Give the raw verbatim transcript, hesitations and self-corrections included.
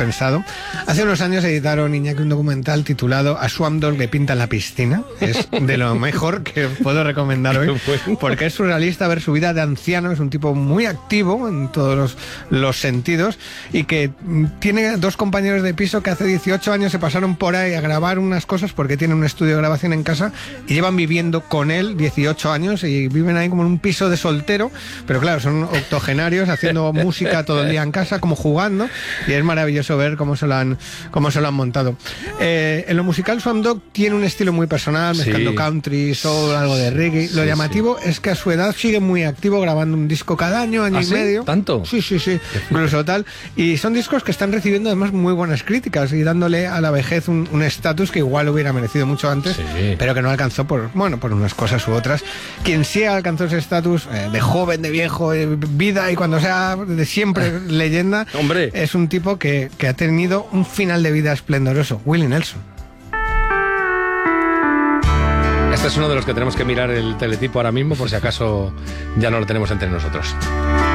pensado. Hace unos años editaron, Iñaki, un documental titulado A Swamp Dog que pinta en la piscina. Es de lo mejor que puedo recomendar hoy, porque es surrealista ver su vida de anciano. Es un tipo muy activo en todos los, los sentidos y que tiene dos compañeros de piso que hace dieciocho años se pasaron por ahí a grabar unas cosas porque tiene un estudio de grabación en casa y llevan viviendo con él dieciocho años y viven ahí como en un piso de soltero, pero claro, son octogenarios haciendo música todo el día en casa, como jugando, y es maravilloso ver cómo se lo han, cómo se lo han montado. Eh, en lo musical, Swamp Dogg tiene un estilo muy personal, mezclando sí. country, soul, algo de reggae. Lo sí, llamativo sí. es que a su edad sigue muy activo, grabando un disco cada año, año ¿Ah, y sí? medio. ¿Tanto? Sí, sí, sí, incluso tal. Y son discos que están recibiendo además muy buenas críticas y dándole a la vejez un estatus que igual hubiera merecido mucho antes, sí. pero que no alcanzó por, bueno, por unas cosas u otras. Quien sí alcanzó ese estatus eh, de joven, de viejo, de vida y cuando sea de siempre leyenda, Hombre. es un tipo que, que ha tenido un final de vida esplendoroso, Willie Nelson. Este es uno de los que tenemos que mirar el teletipo ahora mismo por si acaso ya no lo tenemos entre nosotros.